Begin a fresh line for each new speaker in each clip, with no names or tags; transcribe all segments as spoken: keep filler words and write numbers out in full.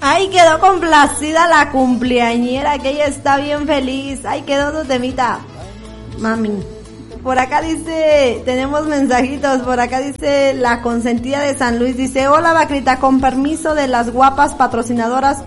Ahí quedó complacida la cumpleañera, que ella está bien feliz. Ahí quedó tu temita, mami. Por acá dice, tenemos mensajitos, por acá dice la consentida de San Luis, dice, hola Vaquerita, con permiso de las guapas patrocinadoras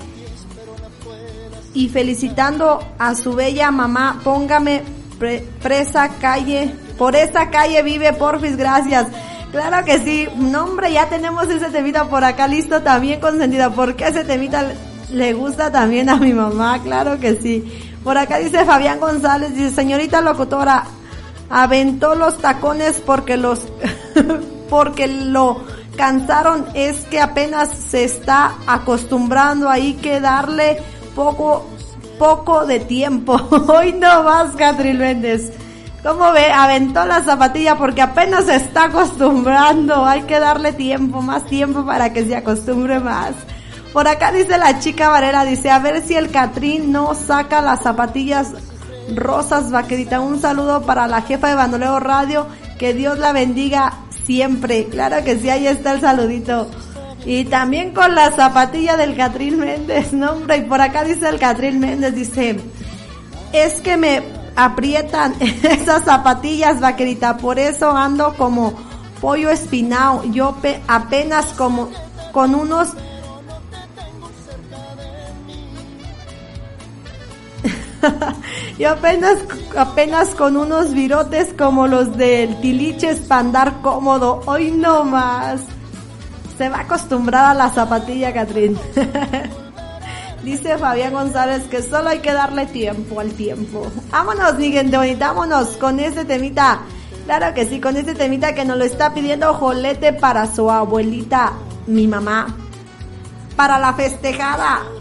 y felicitando a su bella mamá, póngame pre, presa calle, por esa calle vive porfis, gracias. Claro que sí, no hombre, ya tenemos ese temita por acá listo también, consentida, porque ese temita le gusta también a mi mamá, claro que sí. Por acá dice Fabián González, dice, señorita locutora, aventó los tacones porque los, porque lo cansaron, es que apenas se está acostumbrando, hay que darle poco, poco de tiempo. Hoy no más, Catherine Méndez. ¿Cómo ve? Aventó la zapatilla porque apenas se está acostumbrando. Hay que darle tiempo, más tiempo para que se acostumbre más. Por acá dice la chica Varela, dice, a ver si el Catrín no saca las zapatillas rosas, Vaquerita. Un saludo para la jefa de Bandoleo Radio. Que Dios la bendiga siempre. Claro que sí, ahí está el saludito. Y también con la zapatilla del Catrín Méndez, no hombre. Y por acá dice el Catrín Méndez, dice, es que me aprietan esas zapatillas, Vaquerita, por eso ando como pollo espinao, yo pe- apenas como con unos yo apenas apenas con unos virotes como los del Tiliches para andar cómodo. Hoy no más, se va a acostumbrar a la zapatilla, Catrín. Dice Fabián González que solo hay que darle tiempo al tiempo. Vámonos, mi gente bonita, vámonos con este temita. Claro que sí, con este temita que nos lo está pidiendo Jolete para su abuelita, mi mamá. Para la festejada